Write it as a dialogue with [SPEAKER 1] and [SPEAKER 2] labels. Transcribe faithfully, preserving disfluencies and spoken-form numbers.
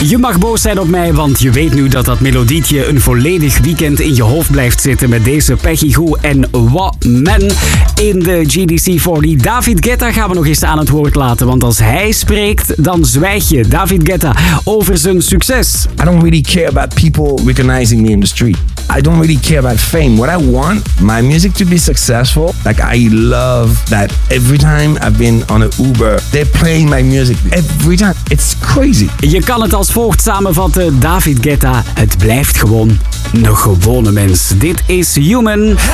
[SPEAKER 1] Je mag boos zijn op mij, want je weet nu dat dat melodietje een volledig weekend in je hoofd blijft zitten met deze Peggy Gou en What Man. In de G D C veertig. David Guetta gaan we nog eens aan het woord laten, want als hij spreekt, dan zwijg je. David Guetta over zijn succes.
[SPEAKER 2] I don't really care about people recognizing me in the street. I don't really care about fame. What I want, my music to be successful. Like I love that every time I've been on an Uber, they're playing my music. Every time. It's crazy.
[SPEAKER 1] Je kan het als volgt samenvatten. David Guetta, het blijft gewoon een gewone mens. Dit is Human.